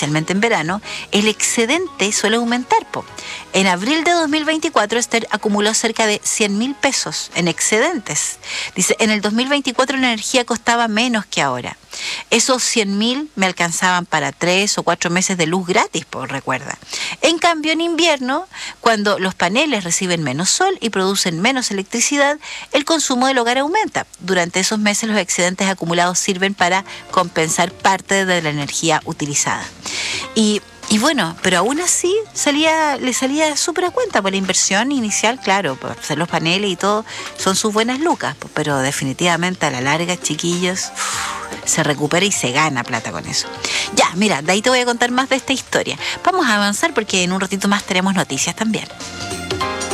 especialmente en verano, el excedente suele aumentar, po. En abril de 2024, Esther acumuló cerca de 100.000 pesos en excedentes. Dice, en el 2024 la energía costaba menos que ahora. Esos 100.000 me alcanzaban para 3 o 4 meses de luz gratis, pues recuerda. En cambio, en invierno, cuando los paneles reciben menos sol y producen menos electricidad, el consumo del hogar aumenta. Durante esos meses los excedentes acumulados sirven para compensar parte de la energía utilizada. Y bueno, pero aún así le salía súper a cuenta por la inversión inicial, claro, por hacer los paneles y todo, son sus buenas lucas, pero definitivamente a la larga, chiquillos, se recupera y se gana plata con eso. Ya, mira, de ahí te voy a contar más de esta historia. Vamos a avanzar porque en un ratito más tenemos noticias también.